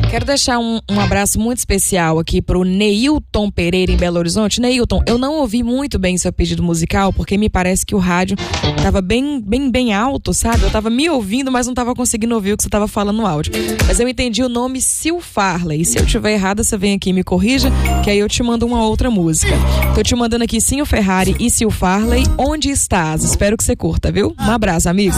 Quero deixar um abraço muito especial aqui pro Neilton Pereira, em Belo Horizonte. Neilton, eu não ouvi muito bem seu pedido musical, porque me parece que o rádio tava bem alto, sabe? Eu tava me ouvindo, mas não tava conseguindo ouvir o que você tava falando no áudio. Mas eu entendi o nome Sil Farley. E se eu tiver errada, você vem aqui e me corrija, que aí eu te mando uma outra música. Tô te mandando aqui Sinho Ferrari e Sil Farley, Onde Estás? Espero que você curta, viu? Um abraço, amigo.